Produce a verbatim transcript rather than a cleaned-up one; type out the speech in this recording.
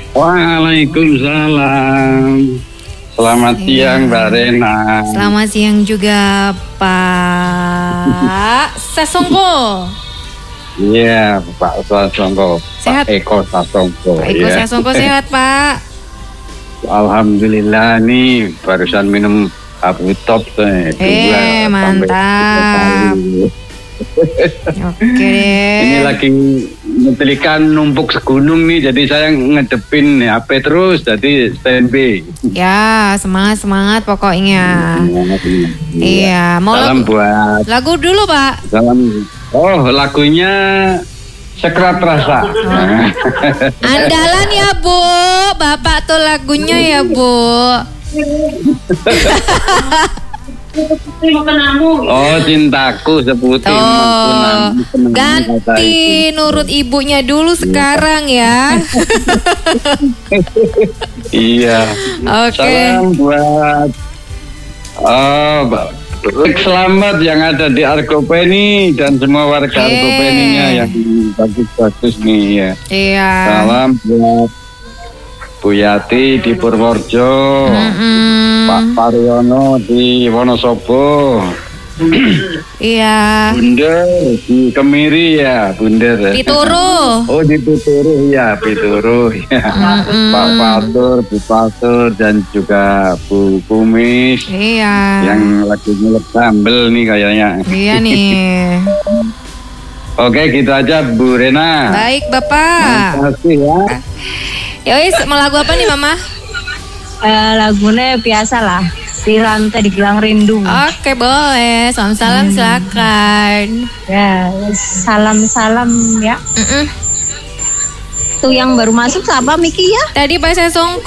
Waalaikumsalam. Selamat Iya. siang Mbak Rena. Selamat siang juga Pak Sasongko. Iya, Pak Sasongko. Sehat? Pak Eko Sasongko. Pak Eko ya. Sasongko sehat Pak. Alhamdulillah nih barusan minum abu top tuh. Eh, mantap. Oke deh. Ini lagi ngetelikan numpuk segunung nih, jadi saya ngedepin H P terus, jadi standby. Ya, semangat semangat pokoknya. Iya, mau Salam lagu, buat lagu dulu Pak. salam. Oh, lagunya Sekrat Rasa. Andalan ya Bu, Bapak tuh lagunya ya Bu. Oh, cintaku seputih. Tuh, ganti nurut ibunya dulu sekarang ya. Iya. Oke. Salam buat oh, Rick Selamat yang ada di Argopeni dan semua warga Oke. Argopeninya yang bagus-bagus nih ya. Iya. Salam buat Bu Yati di Purworejo, Mm-mm. Pak Pariono di Wonosobo, Iya. Bunder di Kemiri ya, Bunder. Pituru. Oh di Pituru ya, Pituru ya. Mm-mm. Pak Fatur, Bu Fatur dan juga Bu Kumis Iya. yang lagi nyelek sambel nih kayaknya. Iya nih. Oke gitu aja Bu Rena. Baik Bapak. Terima kasih ya. Yowis, mau lagu apa nih Mama? Eh, lagunya biasa lah, si rantai di gelang rindu. Oke boleh. Salam-salam silakan. Ya, salam-salam ya. Mm-mm. Tuh yang baru masuk siapa Miki ya? Tadi Pak Sasongko.